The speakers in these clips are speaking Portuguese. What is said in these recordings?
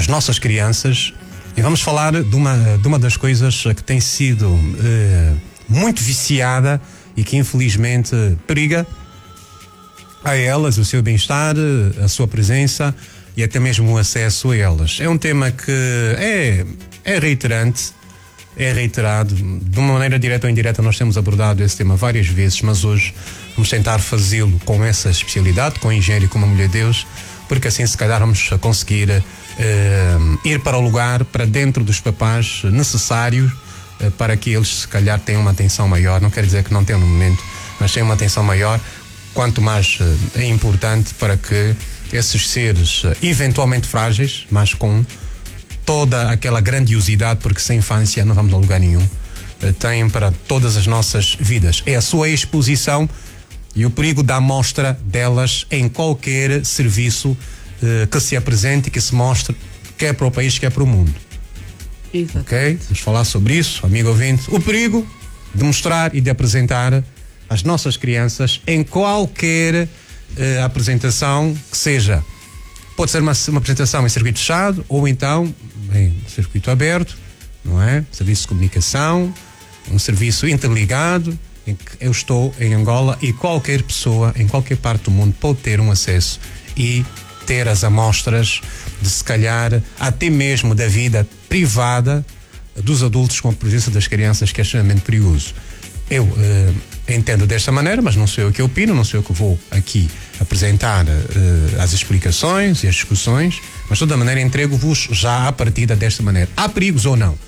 as nossas crianças, e vamos falar de uma das coisas que tem sido muito viciada e que infelizmente periga a elas, o seu bem-estar, a sua presença e até mesmo o acesso a elas. É um tema que é reiterante, é reiterado, de uma maneira direta ou indireta. Nós temos abordado esse tema várias vezes, mas hoje vamos tentar fazê-lo com essa especialidade, com o engenheiro e com uma mulher de Deus, porque assim se calhar vamos conseguir ir para o lugar, para dentro dos papás necessários para que eles se calhar tenham uma atenção maior. Não quer dizer que não tenham no momento, mas tenham uma atenção maior, quanto mais é importante para que esses seres eventualmente frágeis, mas com toda aquela grandiosidade, porque sem infância não vamos a lugar nenhum, têm para todas as nossas vidas. É a sua exposição e o perigo da mostra delas em qualquer serviço que se apresente e que se mostre, quer para o país, quer para o mundo. Exatamente. Ok? Vamos falar sobre isso, amigo ouvinte. O perigo de mostrar e de apresentar as nossas crianças em qualquer apresentação que seja. Pode ser uma apresentação em circuito fechado ou então em circuito aberto, não é? Serviço de comunicação, um serviço interligado em que eu estou em Angola e qualquer pessoa em qualquer parte do mundo pode ter um acesso e ter as amostras de, se calhar, até mesmo da vida privada dos adultos com a presença das crianças, que é extremamente perigoso. Eu entendo desta maneira, mas não sou eu que opino, não sou eu que vou aqui apresentar as explicações e as discussões, mas de toda maneira entrego-vos já à partida desta maneira. Há perigos ou não?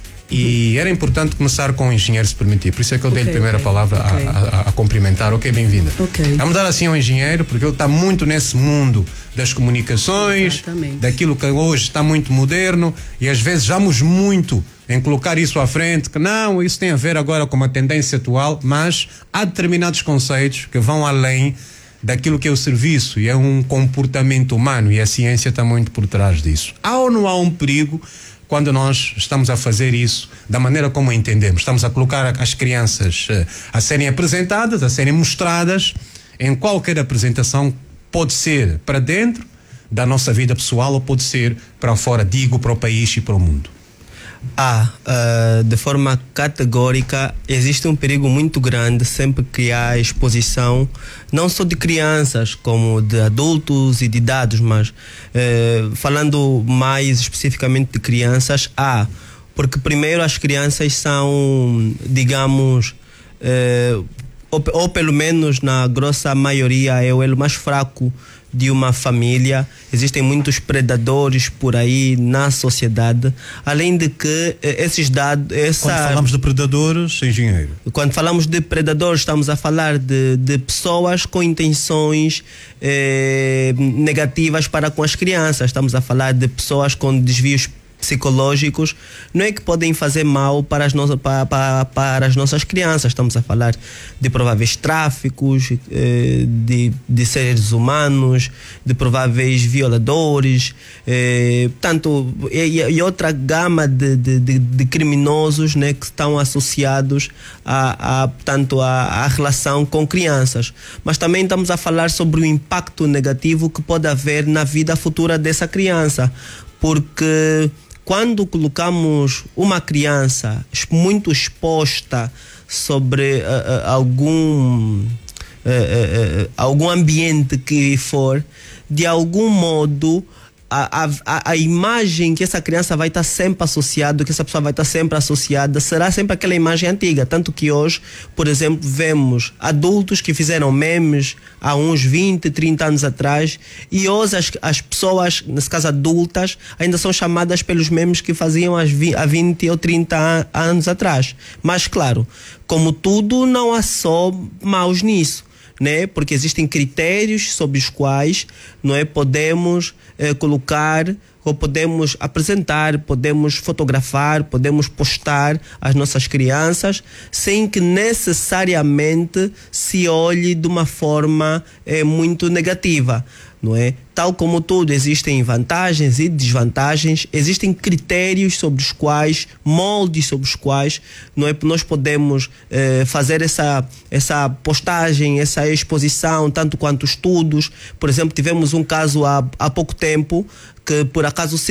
E era importante começar com o engenheiro, se permitir. Por isso é que eu dei-lhe a primeira palavra a cumprimentar. Ok, bem-vinda. Vamos dar assim ao engenheiro, porque ele está muito nesse mundo das comunicações, exatamente, daquilo que hoje está muito moderno, e às vezes vamos muito em colocar isso à frente, que não, isso tem a ver agora com uma tendência atual, mas há determinados conceitos que vão além daquilo que é o serviço e é um comportamento humano, e a ciência está muito por trás disso. Há ou não há um perigo quando nós estamos a fazer isso da maneira como entendemos? Estamos a colocar as crianças a serem apresentadas, a serem mostradas em qualquer apresentação, pode ser para dentro da nossa vida pessoal ou pode ser para fora, digo, para o país e para o mundo. De forma categórica, existe um perigo muito grande sempre que há exposição, não só de crianças, como de adultos e de idosos, mas falando mais especificamente de crianças, porque primeiro as crianças são, digamos, ou pelo menos na grossa maioria é o elo mais fraco de uma família. Existem muitos predadores por aí na sociedade, além de que esses dados... Quando falamos de predadores, engenheiro? Quando falamos de predadores, estamos a falar de pessoas com intenções negativas para com as crianças. Estamos a falar de pessoas com desvios psicológicos, não é que podem fazer mal para as nossas crianças. Estamos a falar de prováveis tráficos de seres humanos, de prováveis violadores, tanto e outra gama de criminosos, né, que estão associados tanto à relação com crianças. Mas também estamos a falar sobre o impacto negativo que pode haver na vida futura dessa criança, porque quando colocamos uma criança muito exposta sobre algum ambiente que for, de algum modo a imagem que essa criança vai estar sempre associada, que essa pessoa vai estar sempre associada, será sempre aquela imagem antiga. Tanto que hoje, por exemplo, vemos adultos que fizeram memes há uns 20, 30 anos atrás, e hoje as pessoas, nesse caso adultas, ainda são chamadas pelos memes que faziam há 20 ou 30 anos atrás. Mas claro, como tudo, não há só maus nisso, né? Porque existem critérios sobre os quais, não é, podemos colocar, ou podemos apresentar, podemos fotografar, podemos postar as nossas crianças sem que necessariamente se olhe de uma forma muito negativa, não é? Tal como tudo, existem vantagens e desvantagens, existem critérios sobre os quais, moldes sobre os quais, não é, nós podemos fazer essa postagem, essa exposição, tanto quanto estudos. Por exemplo, tivemos um caso há pouco tempo que por acaso